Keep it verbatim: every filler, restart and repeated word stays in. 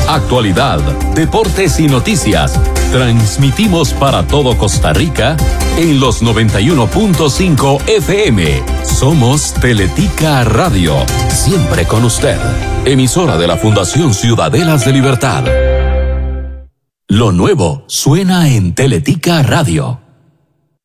actualidad, deportes y noticias. Transmitimos para todo Costa Rica en los noventa y uno punto cinco F M. Somos Teletica Radio, siempre con usted. Emisora de la Fundación Ciudadelas de Libertad. Lo nuevo suena en Teletica Radio.